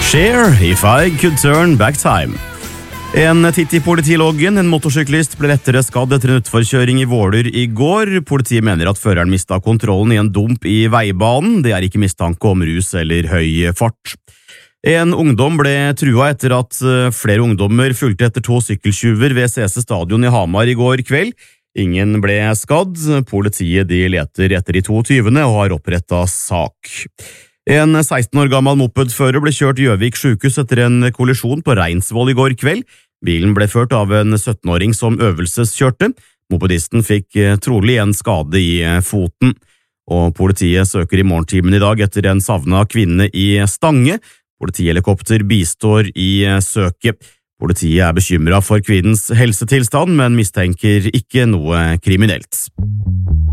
Cher, If I Could Turn Back Time. En titt i politiloggen. En motorsyklist ble lettere skadd etter en utforkjøring i Våler i går. Politiet mener at føreren mistet kontrollen i en dump i veibanen. Det er ikke mistanke om rus eller høy fart. En ungdom ble trua etter at flere ungdommer fulgte etter 2 sykkeltjuver ved CC Stadion i Hamar i går kveld. Ingen ble skadd. Politiet leter etter de 2 tyvene og har opprettet sak. En 16 år gammel mopedfører ble kjørt i Gjøvik sykehus etter en kollisjon på Reinsvoll i går kveld. Bilen ble ført av en 17-åring som øvelseskjørte. Mopedisten fikk trolig en skade i foten. Og politiet søker i morgentimen i dag etter en savnet kvinne i Stange. Politihelikopter bistår i søket. Politiet er bekymret for kvinnens helsetilstand, men mistenker ikke noe kriminelt.